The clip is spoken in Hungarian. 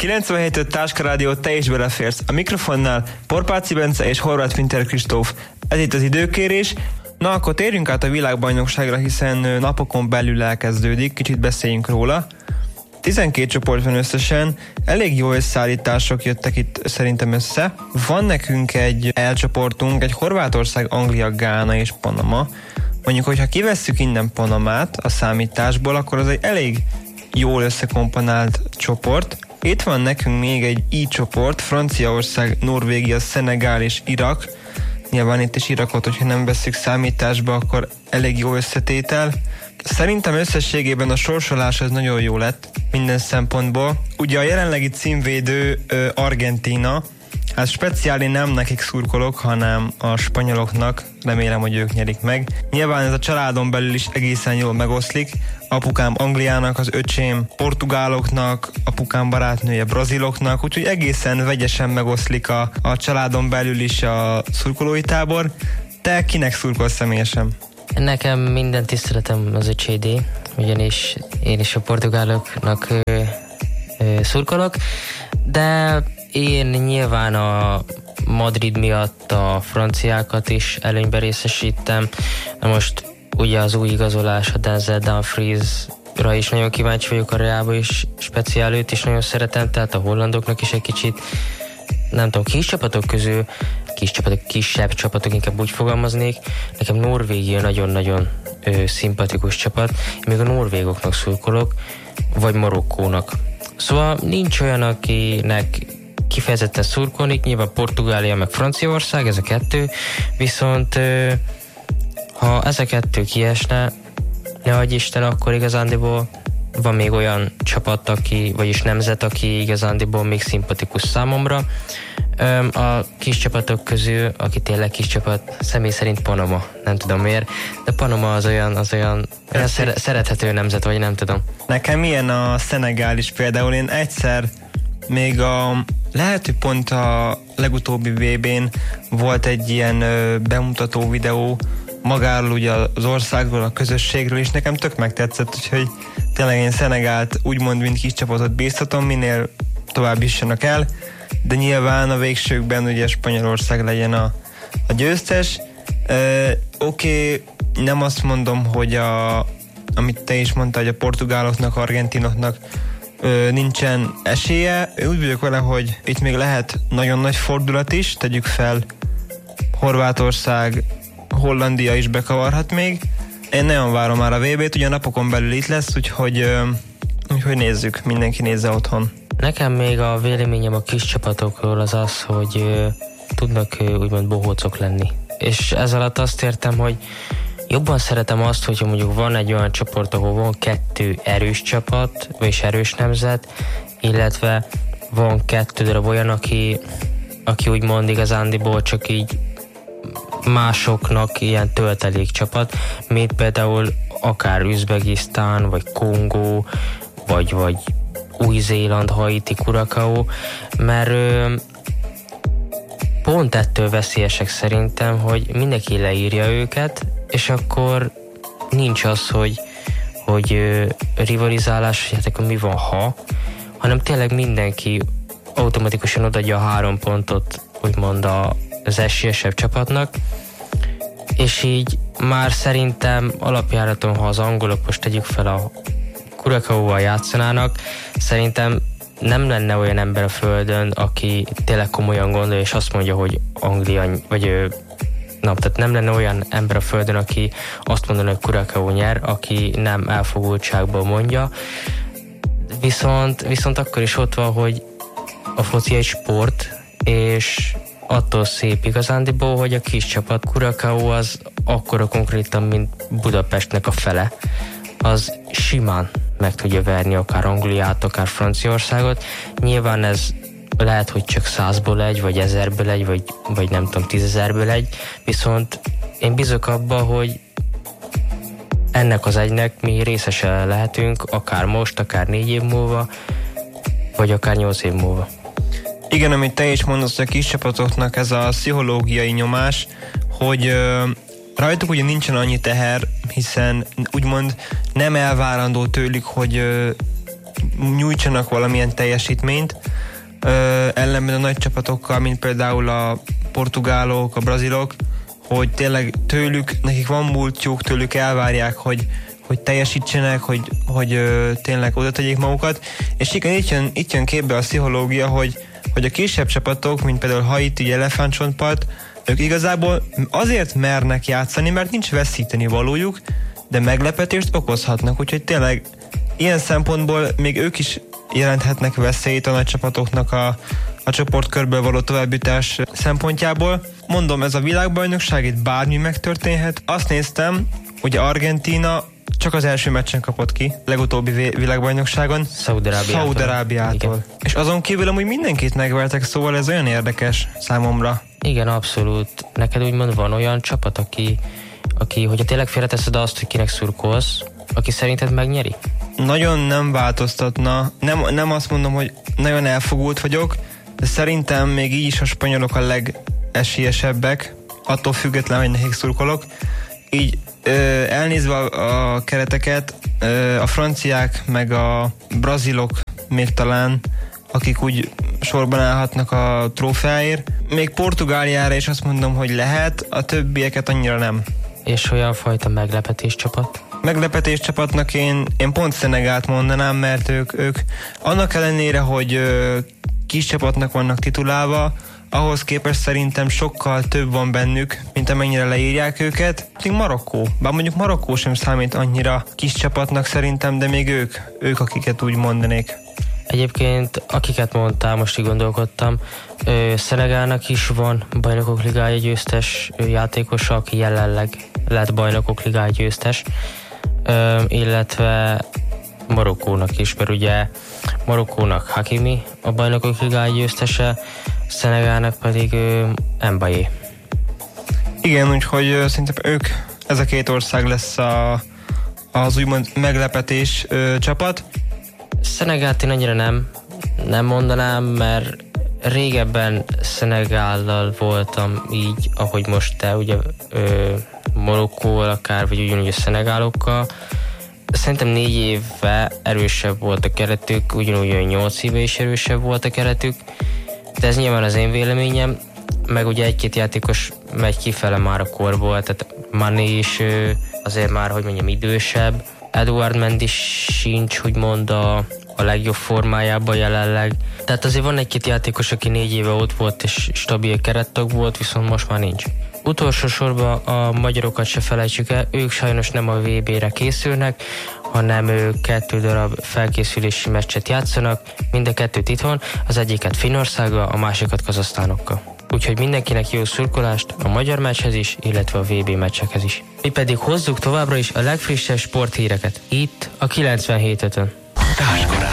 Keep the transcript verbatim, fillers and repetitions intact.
kilencvenhét öt Táska Rádió, te is beleférsz. A mikrofonnál Porpáci Bence és Horváth Pinter Kristóf. Ez itt az időkérés. Na, akkor térjünk át a világbajnokságra, hiszen napokon belül elkezdődik, kicsit beszéljünk róla. tizenkét csoport van összesen, elég jó összeállítások jöttek itt szerintem össze. Van nekünk egy elcsoportunk, egy Horvátország, Anglia, Gána és Panama. Mondjuk, hogyha kivesszük innen Panamát a számításból, akkor az egy elég jól összekomponált csoport. Itt van nekünk még egy I csoport, Franciaország, Norvégia, Szenegál és Irak. Nyilván itt is Irakot, hogyha nem vesszük számításba, akkor elég jó összetétel. Szerintem összességében a sorsolás az nagyon jó lett minden szempontból. Ugye a jelenlegi címvédő ö, Argentína, hát speciális nem nekik szurkolok, hanem a spanyoloknak, remélem, hogy ők nyerik meg. Nyilván ez a családon belül is egészen jól megoszlik. Apukám Angliának, az öcsém portugáloknak, apukám barátnője braziloknak, úgyhogy egészen vegyesen megoszlik a, a családon belül is a szurkolói tábor. Te kinek szurkolsz személyesen? Nekem minden tiszteletem az öcsédé, ugyanis én is a portugáloknak ö, ö, szurkolok, de én nyilván a Madrid miatt a franciákat is előnyben részesítem. Na most ugye az új igazolás, a Denzel Dumfriesra is nagyon kíváncsi vagyok, a Realba is speciál, őt is nagyon szeretem, tehát a hollandoknak is egy kicsit, nem tudom, kis csapatok közül, kis csapatok, kisebb csapatok, inkább úgy fogalmaznék. Nekem Norvégia nagyon-nagyon ö, szimpatikus csapat, én még a norvégoknak szurkolok, vagy Marokkónak. Szóval nincs olyan, akinek kifejezetten szurkolnik, nyilván Portugália meg Franciaország, ez a kettő, viszont ö, ha ez a kettő kiesne, ne adj Isten, akkor igazándiból van még olyan csapat, aki, vagyis nemzet, aki igazándiból még szimpatikus számomra. A kis csapatok közül, aki tényleg kis csapat, személy szerint Panama. Nem tudom miért, de Panama az olyan, az olyan, olyan szere- szerethető nemzet, vagy nem tudom. Nekem ilyen a Szenegál is például. Én egyszer még a lehet, hogy pont a legutóbbi vé bén volt egy ilyen ö, bemutató videó magáról, ugye az országról, a közösségről, és nekem tök megtetszett, úgyhogy tényleg én Szenegált úgymond mint kis csapatot bíztatom, minél tovább jussanak el, de nyilván a végsőkben ugye Spanyolország legyen a, a győztes. Ö, Oké, okay, nem azt mondom, hogy a, amit te is mondtál, hogy a portugáloknak, argentinoknak ö, nincsen esélye. Úgy vagyok vele, hogy itt még lehet nagyon nagy fordulat is, tegyük fel, Horvátország, Hollandia is bekavarhat még. Én nagyon várom már a vé bét, ugye napokon belül itt lesz, úgyhogy, ö, úgyhogy nézzük, mindenki nézze otthon. Nekem még a véleményem a kis csapatokról az az, hogy ö, tudnak ö, úgymond bohócok lenni. És ez alatt azt értem, hogy jobban szeretem azt, hogyha mondjuk van egy olyan csoport, ahol van kettő erős csapat, vagyis erős nemzet, illetve van kettő darab olyan, aki, aki úgymond igazándiból csak így másoknak ilyen töltelék csapat, mint például akár Üzbegisztán, vagy Kongó, vagy, vagy Új-Zéland, Haiti, Curaçao, mert ö, pont ettől veszélyesek szerintem, hogy mindenki leírja őket, és akkor nincs az, hogy, hogy ö, rivalizálás, hogy hát akkor mi van ha, hanem tényleg mindenki automatikusan odaadja a három pontot, úgymond a, az esélyesebb csapatnak, és így már szerintem alapjáraton, ha az angolok most tegyük fel a Curaçaóval játszanának, szerintem nem lenne olyan ember a földön, aki tényleg komolyan gondolja, és azt mondja, hogy Anglia, vagy ő, na, tehát nem lenne olyan ember a földön, aki azt mondaná, hogy Curaçao nyer, aki nem elfogultságból mondja. Viszont, viszont akkor is ott van, hogy a foci egy sport, és attól szép igazándiból, hogy a kis csapat Curaçao az akkora konkrétan, mint Budapestnek a fele. Az simán meg tudja verni akár Angliát, akár Franciaországot. Nyilván ez lehet, hogy csak százból egy, vagy ezerből egy, vagy, vagy nem tudom, tízezerből egy, viszont én bízok abba, hogy ennek az egynek mi részese lehetünk, akár most, akár négy év múlva, vagy akár nyolc év múlva. Igen, amit te is mondasz, hogy a kis csapatoknak ez a pszichológiai nyomás, hogy ö, rajtuk ugye nincsen annyi teher, hiszen úgymond nem elvárandó tőlük, hogy ö, nyújtsanak valamilyen teljesítményt, ö, ellenben a nagy csapatokkal, mint például a portugálok, a brazilok, hogy tényleg tőlük, nekik van múltjuk, tőlük elvárják, hogy, hogy teljesítsenek, hogy, hogy ö, tényleg oda tegyék magukat, és igen, itt jön, itt jön képbe a pszichológia, hogy, hogy a kisebb csapatok, mint például Haiti, Elefántcsontpart, ők igazából azért mernek játszani, mert nincs veszíteni valójuk, de meglepetést okozhatnak, úgyhogy tényleg ilyen szempontból még ők is jelenthetnek veszélyt a nagy csapatoknak a, a csoportkörből való továbbjutás szempontjából. Mondom, ez a világbajnokság, itt bármi megtörténhet. Azt néztem, hogy Argentína csak az első meccsen kapott ki, legutóbbi világbajnokságon. Szaúd-Arábiától. Szaúd-Arábiától. És azon kívül amúgy mindenkit megvertek, szóval ez olyan érdekes számomra. Igen, abszolút. Neked úgymond van olyan csapat, aki, aki hogyha tényleg félreteszed azt, hogy kinek szurkolsz, aki szerinted megnyeri? Nagyon nem változtatna. Nem, nem azt mondom, hogy nagyon elfogult vagyok, de szerintem még így is a spanyolok a legesélyesebbek, attól függetlenül, hogy nekik szurkolok. Így ö, elnézve a, a kereteket, ö, a franciák meg a brazilok még talán, akik úgy sorban állhatnak a trófeáért. Még Portugáliára is azt mondom, hogy lehet, a többieket annyira nem. És olyan fajta meglepetés csapat? Meglepetés csapatnak én, én pont Szenegált mondanám, mert ők, ők annak ellenére, hogy ö, kis csapatnak vannak titulálva, ahhoz képest szerintem sokkal több van bennük, mint amennyire leírják őket. Még Marokkó, bár mondjuk Marokkó sem számít annyira kis csapatnak szerintem, de még ők, ők akiket úgy mondanék. Egyébként, akiket mondtál, most így gondolkodtam, Szenegálnak is van Bajnokok Ligája győztes játékosa, aki jelenleg lett Bajnokok Ligája győztes, ö, illetve Marokkónak is, mert ugye Marokkónak Hakimi a Bajnokok Ligája győztese, Szenegálnak pedig Mbaye. Igen, úgyhogy ö, szerintem ők, ez a két ország lesz a, az úgymond meglepetés ö, csapat. Szenegált én annyira nem, nem mondanám, mert régebben Szenegállal voltam így, ahogy most te, ugye ö, Marokkóval akár, vagy ugyanúgy a szenegálokkal. Szerintem négy éve erősebb volt a keretük, ugyanúgy olyan nyolc éve is erősebb volt a keretük, de ez nyilván az én véleményem, meg ugye egy-két játékos megy kifele már a korból, tehát Mané is ö, azért már, hogy mondjam, idősebb. Eduard Mendy sincs, úgymond a, a legjobb formájában jelenleg. Tehát azért van egy-két játékos, aki négy éve ott volt és stabil kerettag volt, viszont most már nincs. Utolsó sorban a magyarokat se felejtsük el, ők sajnos nem a vé bé-re készülnek, hanem ők kettő darab felkészülési meccset játszanak, mind a kettőt itthon, az egyiket Finnországgal, a másikat Kazahsztánokkal. Úgyhogy mindenkinek jó szurkolást a magyar meccshez is, illetve a vé bé meccsekhez is. Mi pedig hozzuk továbbra is a legfrissebb sporthíreket, itt a kilencvenhét ötön.